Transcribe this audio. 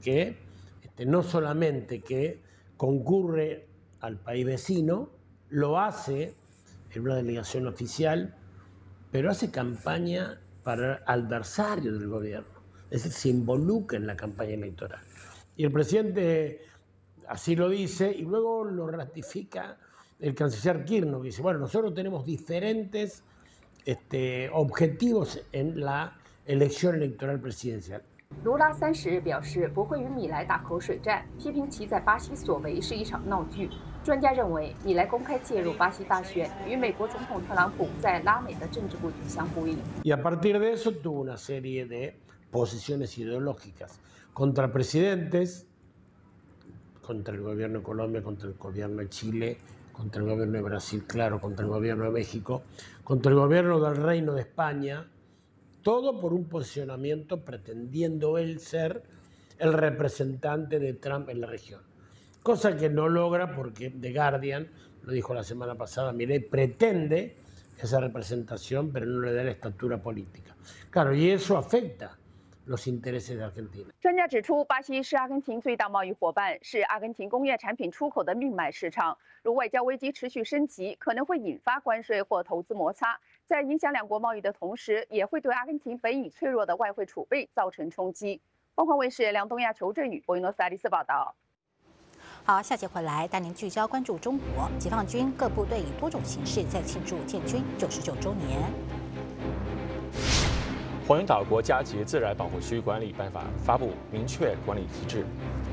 que no solamente que concurre al país vecino, lo hace en una delegación oficial, pero hace campaña para adversarios del gobierno. Es decir, se involucra en la campaña electoral. Y el presidente así lo dice, y luego lo ratifica el canciller Kirchner, que dice, bueno, nosotros tenemos diferentes objetivos en la elección electoral presidencial. 卢拉30日表示不会与米莱打口水战，批评其在巴西所为是一场闹剧。专家认为，米莱公开介入巴西大选，与美国总统特朗普在拉美的政治布局相呼应。 Y a partir de eso tuvo una serie de posiciones ideológicas contra presidentes, contra el gobierno de Colombia, contra el gobierno de Chile, contra el gobierno de Brasil, claro, contra el gobierno de México, contra el gobierno del Reino de España, todo por un posicionamiento pretendiendo él ser el representante de Trump en la región. Cosa que no logra porque The Guardian, lo dijo la semana pasada, Milei pretende esa representación, pero no le da la estatura política. Claro, y eso afecta los intereses de Argentina. 专家指出，巴西是阿根廷最大贸易伙伴，是阿根廷工业产品出口的命脉市场。如外交危机持续升级，可能会引发关税或投资摩擦，在影响两国贸易的同时，也会对阿根廷本已脆弱的外汇储备造成冲击。凤凰卫视梁东亚、裘振宇、博伊诺斯艾利斯报道。 好，下节回来带您聚焦关注中国，解放军各部队以多种形式在庆祝建军99周年。 黄岩岛国家级自然保护区管理办法发布，明确管理机制。